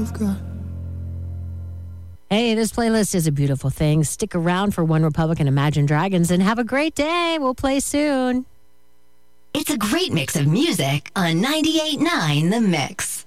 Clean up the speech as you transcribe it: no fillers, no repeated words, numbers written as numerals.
Hey, this playlist is a beautiful thing. Stick around for One Republic and Imagine Dragons and have a great day. We'll play soon. It's a great mix of music on 98.9 The Mix.